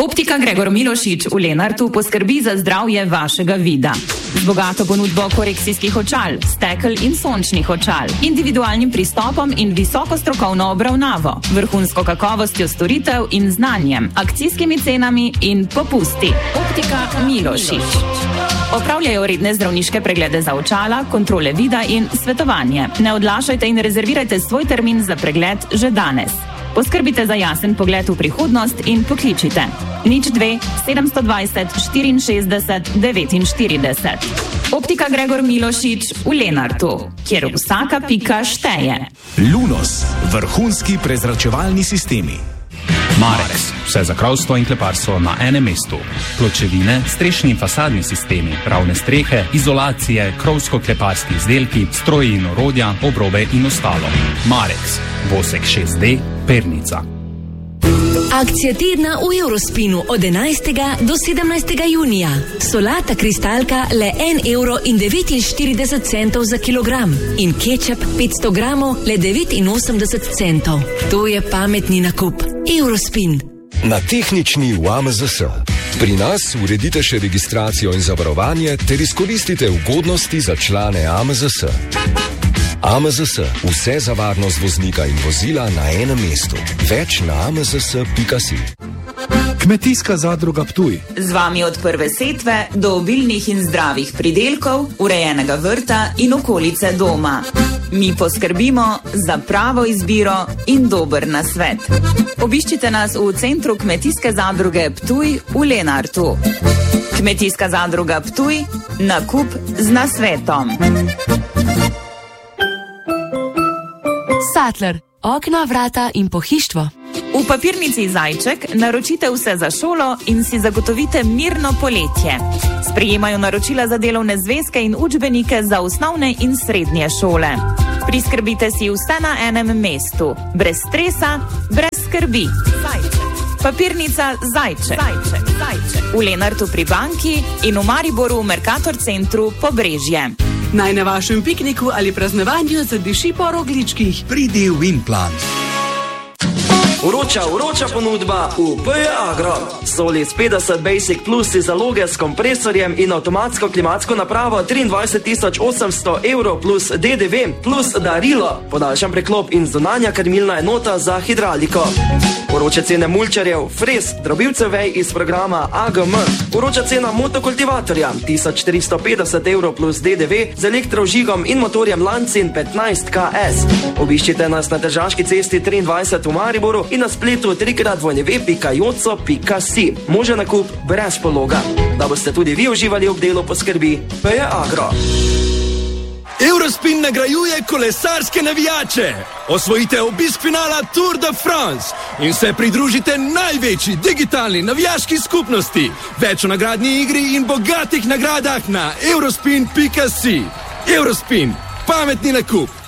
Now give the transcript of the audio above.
Optika Gregor Milošič v Lenartu poskrbi za zdravje vašega vida. Z bogato ponudbo korekcijskih očal, stekel in sončnih očal, individualnim pristopom in visoko strokovno obravnavo, vrhunsko kakovostjo storitev in znanjem, akcijskimi cenami in popusti. Optika Milošič. Opravljajo redne zdravniške preglede za očala, kontrole vida in svetovanje. Ne odlašajte in rezervirajte svoj termin za pregled že danes. Poskrbite za jasen pogled v prihodnost in pokličite 02 720 64 49. Optika Gregor Milošič v Lenartu, kjer vsaka pika šteje. Lunos, vrhunski prezračevalni sistemi. Marex, vse za kravstvo in kleparstvo na enem mestu. Pločevine, strešni in fasadni sistemi, ravne strehe, izolacije, krovsko-kleparski izdelki, stroji in orodja, obrobe in ostalo. Marex, Vosek 6D, Pernica. Akcija tedna v Eurospinu od 11. do 17. junija. Solata kristalka le 1,49 € za kilogram in kečap 500 gramov le 89 centov. To je pametni nakup. Eurospin. Na tehnični v AMZS. Pri nas uredite še registracijo in zavarovanje ter izkoristite ugodnosti za člane AMZS. AMZS. Vse za varnost voznika in vozila na enem mestu. Več na amzs.si. Kmetijska zadruga Ptuj. Z vami od prve setve do obilnih in zdravih pridelkov, urejenega vrta in okolice doma. Mi poskrbimo za pravo izbiro in dober nasvet. Obiščite nas v centru Kmetijske zadruge Ptuj v Lenartu. Kmetijska zadruga Ptuj, nakup z nasvetom. Sattler, okna, vrata in pohištvo. V papirnici Zajček naročite vse za šolo in si zagotovite mirno poletje. Sprejemajo naročila za delovne zvezke in učbenike za osnovne in srednje šole. Priskrbite si vse na enem mestu. Brez stresa, brez skrbi. Zajček. Papirnica Zajček. V Lenartu pri banki in v Mariboru v Mercator centru Pobrežje. Naj na vašem pikniku ali praznovanju zadiši po rogličkih. Pridi v Winplan. Vroča ponudba v PJ Agro. Solis 50 Basic Plus si zaloge s kompresorjem in avtomatsko klimatsko napravo 23.800 € plus DDV plus darilo. Podaljšan preklop in zunanja krmilna enota za hidrauliko. Vroče cene mulčarjev, frez, drobilcev vej iz programa AGM. Vroča cena motokultivatorja 1350 € plus DDV z elektrožigom in motorjem Lancin 15 KS. Obiščite nas na Tržaški cesti 23 v Mariboru in na spletu www.joco.si. Može nakup brez pologa. Da boste tudi vi uživali ob delu poskrbi PJ Agro. Eurospin nagrajuje kolesarske navijače. Osvojite obisk finala Tour de France in se pridružite največji digitalni navijaški skupnosti. Več o nagradni igri in bogatih nagradah na eurospin.si. Eurospin, pametni nakup.